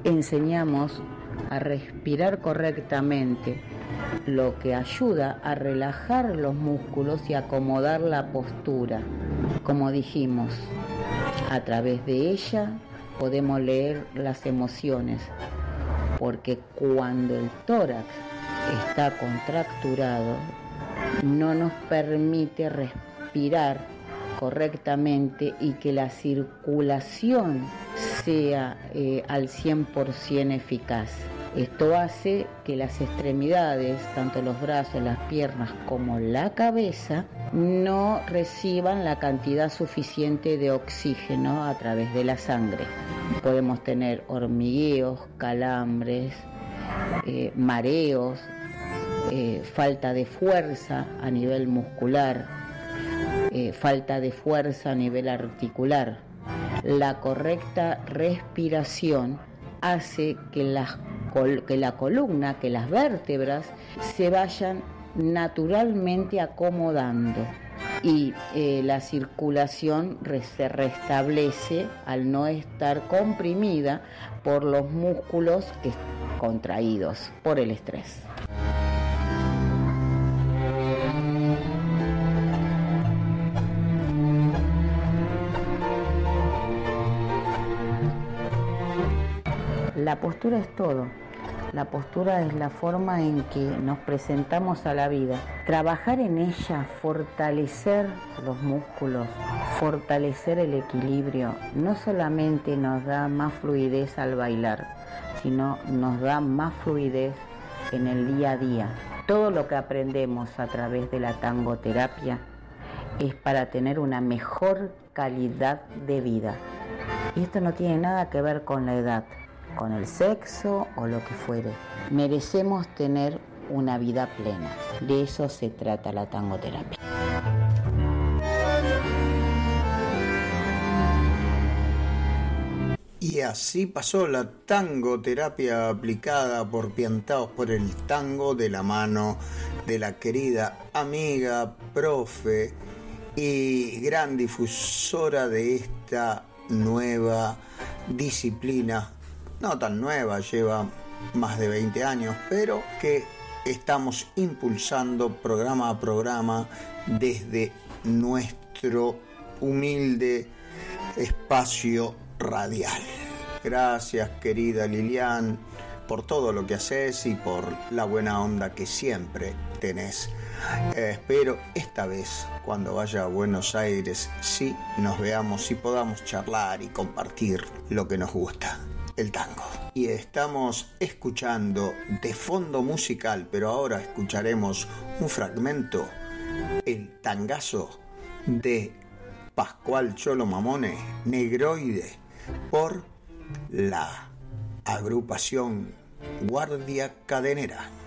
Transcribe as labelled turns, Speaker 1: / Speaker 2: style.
Speaker 1: enseñamos a respirar correctamente, lo que ayuda a relajar los músculos y acomodar la postura. Como dijimos, a través de ella podemos leer las emociones, porque cuando el tórax está contracturado, no nos permite respirar correctamente y que la circulación sea al 100% eficaz. Esto hace que las extremidades, tanto los brazos, las piernas como la cabeza, no reciban la cantidad suficiente de oxígeno a través de la sangre. Podemos tener hormigueos, calambres, mareos, falta de fuerza a nivel muscular, falta de fuerza a nivel articular. La correcta respiración hace que la columna, que las vértebras se vayan naturalmente acomodando y la circulación se restablece al no estar comprimida por los músculos contraídos por el estrés. La postura es todo. La postura es la forma en que nos presentamos a la vida. Trabajar en ella, fortalecer los músculos, fortalecer el equilibrio, no solamente nos da más fluidez al bailar, sino nos da más fluidez en el día a día. Todo lo que aprendemos a través de la tangoterapia es para tener una mejor calidad de vida. Y esto no tiene nada que ver con la edad, con el sexo o lo que fuere. Merecemos tener una vida plena. De eso se trata la tangoterapia.
Speaker 2: Y así pasó la tangoterapia aplicada por Piantaos por el Tango, de la mano de la querida amiga, profe y gran difusora de esta nueva disciplina. No tan nueva, lleva más de 20 años, pero que estamos impulsando programa a programa desde nuestro humilde espacio radial. Gracias, querida Lilian, por todo lo que haces y por la buena onda que siempre tenés. Espero esta vez, cuando vaya a Buenos Aires, sí nos veamos y podamos charlar y compartir lo que nos gusta, el tango. Y estamos escuchando de fondo musical, pero ahora escucharemos un fragmento, el tangazo de Pascual Cholo Mamone, Negroide, por la agrupación Guardia Cadenera.